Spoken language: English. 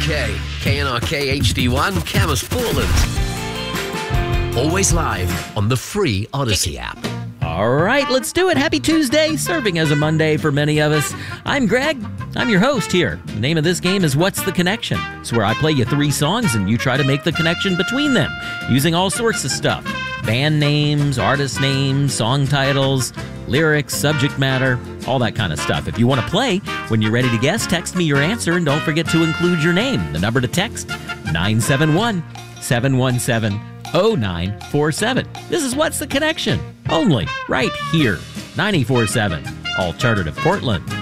KNRK, KNRK HD1, Camas, Portland. Always live on the free Odyssey app. All right, let's do it. Happy Tuesday, serving as a Monday for many of us. I'm Greg. I'm your host here. The name of this game is What's the Connection? It's where I play you 3 songs and you try to make the connection between them using all sorts of stuff. Band names, artist names, song titles, lyrics, subject matter, all that kind of stuff. If you want to play, when you're ready to guess, text me your answer and don't forget to include your name. The number to text, 971-717-0947. This is What's the Connection? Only right here, 94.7 Alternative Portland.